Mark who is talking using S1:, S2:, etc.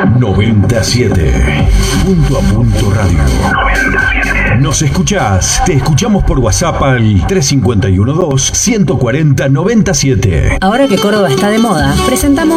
S1: 97. Punto a punto radio. 97. Nos escuchás. Te escuchamos por WhatsApp al 351-2-140-97.
S2: Ahora que Córdoba está de moda, presentamos